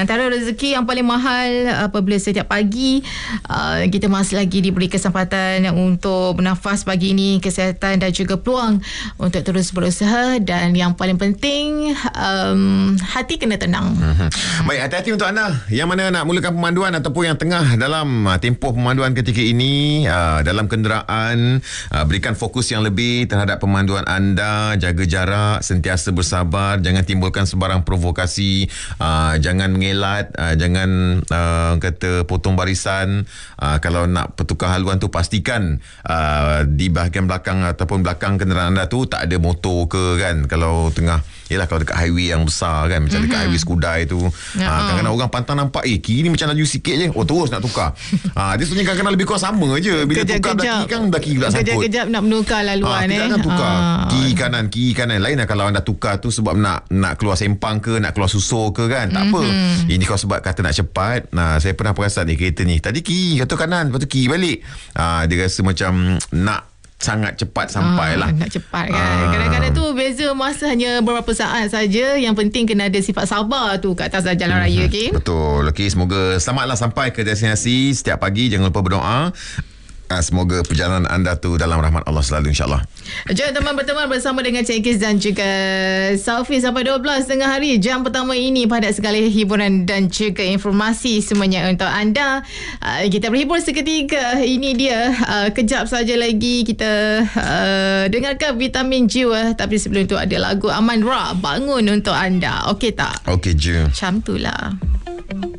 Antara rezeki yang paling mahal apabila setiap pagi kita masih lagi diberi kesempatan untuk bernafas pagi ini, kesihatan dan juga peluang untuk terus berusaha, dan yang paling penting hati kena tenang. Baik, hati-hati untuk anda yang mana nak mulakan pemanduan ataupun yang tengah dalam tempoh pemanduan ketika ini, dalam kenderaan, berikan fokus yang lebih terhadap pemanduan anda, jaga jarak, sentiasa bersabar, jangan timbulkan sebarang provokasi, jangan mengelat, jangan kata potong barisan. Kalau nak bertukar haluan tu pastikan di bahagian belakang ataupun belakang kenderaan anda tu tak ada motor ke kan. Kalau tengah, yelah, kalau dekat highway yang besar kan, macam dekat highway Skudai tu, kadang-kadang orang pantang nampak kiri ni macam laju sikit je, terus nak tukar. Dia sebenarnya kadang-kadang lebih kurang sama je. Bila tukar belah kiri kan, belah kiri pula sangkut. Kejap-kejap nak menukar laluan. Tidak nak tukar kiri kanan. Lain lah kalau anda tukar tu sebab nak keluar sempang ke, nak keluar susur ke kan. Tak apa. Ini kalau sebab kata nak cepat. Saya pernah perasan kereta ni, tadi kiri, kata kanan, lepas tu kiri balik. Dia rasa macam nak sangat cepat sampai lah. Nak cepat kan. Kadang-kadang tu beza masa hanya beberapa saat saja. Yang penting kena ada sifat sabar tu kat atas jalan raya. Betul. Semoga selamatlah sampai ke destinasi setiap pagi. Jangan lupa berdoa. Semoga perjalanan anda tu dalam rahmat Allah selalu, insyaAllah. Jom teman berteman bersama dengan Cik Kis dan juga Safi sampai 12 tengah hari. Jam pertama ini padat sekali hiburan dan juga informasi semuanya untuk anda. Kita berhibur seketika. Ini dia, kejap saja lagi kita dengarkan Vitamin Jiwa. Tapi sebelum itu ada lagu Aman Ra, Bangun untuk anda. Okey tak? Okey je. Macam tu lah.